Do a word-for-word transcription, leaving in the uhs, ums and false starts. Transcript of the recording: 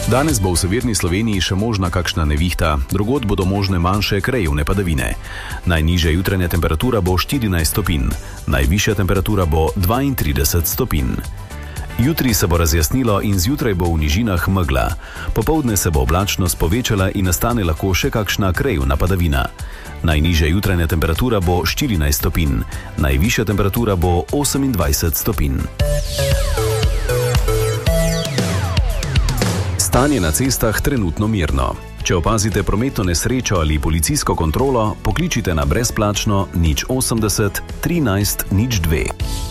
Danes bo v severni Sloveniji še možna kakšna nevihta, drugod bodo možne manjše krajevne padavine. Najnižja jutranja temperatura bo štirinajst stopinj, najvišja temperatura bo dvaintrideset stopinj. Jutri se bo razjasnilo in zjutraj bo v nižinah megla. Popoldne se bo oblačnost povečala in nastane lahko še kakšna krajevna padavina. Najnižja jutranja temperatura bo štirinajst stopinj, najvišja temperatura bo osemindvajset stopinj. Stanje na cestah trenutno mirno. Če opazite prometno nesrečo ali policijsko kontrolo, pokličite na brezplačno nič osemdeset trinajst nič dve.